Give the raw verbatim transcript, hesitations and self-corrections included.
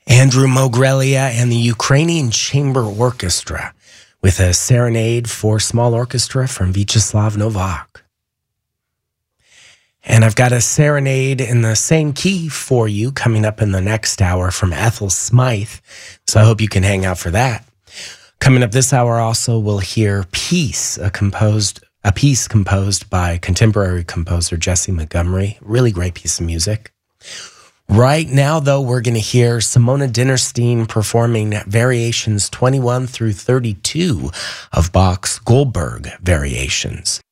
Andrew Mogrelia and the Ukrainian Chamber Orchestra with a serenade for small orchestra from Vyacheslav Novak. And I've got a serenade in the same key for you coming up in the next hour from Ethel Smythe, so I hope you can hang out for that. Coming up this hour also, we'll hear Peace, a composed a piece composed by contemporary composer Jessie Montgomery. Really great piece of music. Right now, though, we're going to hear Simona Dinnerstein performing variations twenty-one through thirty-two of Bach's Goldberg Variations.